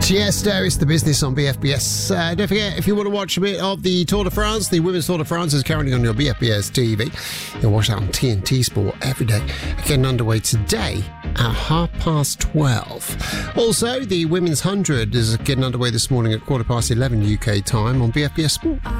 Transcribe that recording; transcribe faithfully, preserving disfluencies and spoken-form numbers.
Tiesto, it's the business on B F B S. Uh, don't forget, if you want to watch a bit of the Tour de France, the Women's Tour de France is currently on your B F B S T V. You'll watch that on T N T Sport every day. Getting underway today at half past twelve. Also, the Women's one hundred is getting underway this morning at quarter past eleven U K time on B F B S Sport.